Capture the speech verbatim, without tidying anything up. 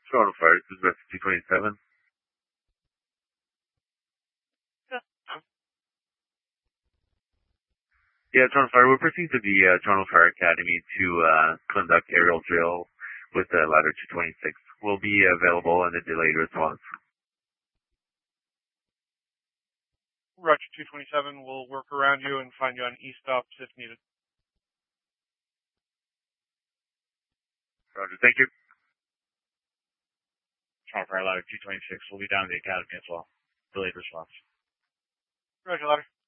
Toronto Fire, this is Rescue two twenty-seven. Yeah. Yeah, Toronto Fire, we're proceeding to the uh, Toronto Fire Academy to uh, conduct aerial drill with uh, ladder two twenty-six. Will be available in a delayed response. Roger two twenty-seven, we'll work around you and find you on E-stops if needed. Roger, thank you. Toronto Fire Ladder two twenty-six will be down at the Academy as well. Delayed response. Roger, ladder.